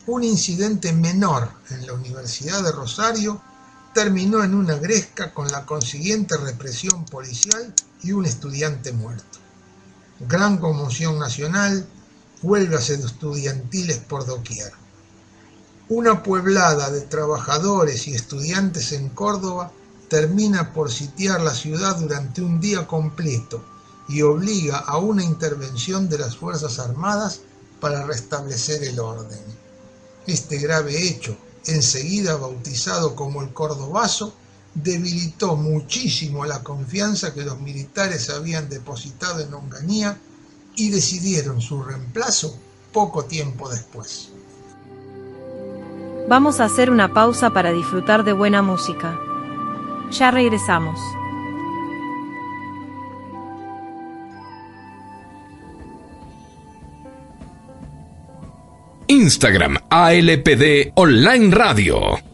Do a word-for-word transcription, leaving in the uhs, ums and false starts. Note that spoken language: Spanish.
un incidente menor en la Universidad de Rosario terminó en una gresca con la consiguiente represión policial y un estudiante muerto. Gran conmoción nacional, huelgas estudiantiles por doquier. Una pueblada de trabajadores y estudiantes en Córdoba termina por sitiar la ciudad durante un día completo y obliga a una intervención de las Fuerzas Armadas para restablecer el orden. Este grave hecho, enseguida bautizado como el Cordobazo, debilitó muchísimo la confianza que los militares habían depositado en Onganía y decidieron su reemplazo poco tiempo después. Vamos a hacer una pausa para disfrutar de buena música. Ya regresamos. Instagram A L P D Online Radio.